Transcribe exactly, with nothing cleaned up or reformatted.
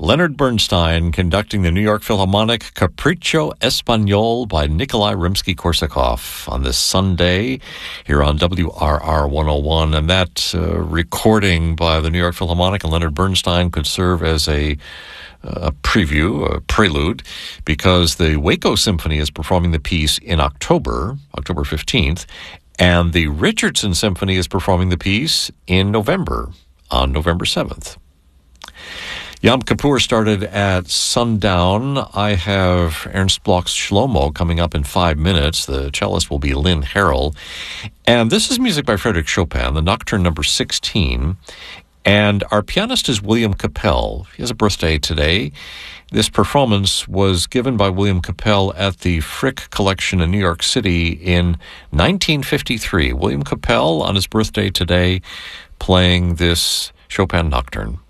Leonard Bernstein conducting the New York Philharmonic Capriccio Espagnol by Nikolai Rimsky-Korsakov on this Sunday here on W R R one oh one. And that uh, recording by the New York Philharmonic and Leonard Bernstein could serve as a a preview, a prelude, because the Waco Symphony is performing the piece in October, October fifteenth, and the Richardson Symphony is performing the piece in November, on November seventh. Yom Kippur started at sundown. I have Ernst Bloch's Shlomo coming up in five minutes. The cellist will be Lynn Harrell. And this is music by Frédéric Chopin, the Nocturne number sixteen. And our pianist is William Capell. He has a birthday today. This performance was given by William Capell at the Frick Collection in New York City in nineteen fifty-three. William Capell on his birthday today playing this Chopin Nocturne.